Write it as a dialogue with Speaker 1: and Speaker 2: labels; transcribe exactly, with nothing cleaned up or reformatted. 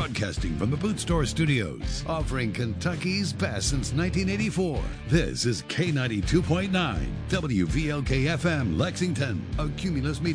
Speaker 1: Broadcasting from the Boot Store Studios, offering Kentucky's best since nineteen eighty-four. This is K ninety-two point nine, W V L K F M, Lexington, a Cumulus Media.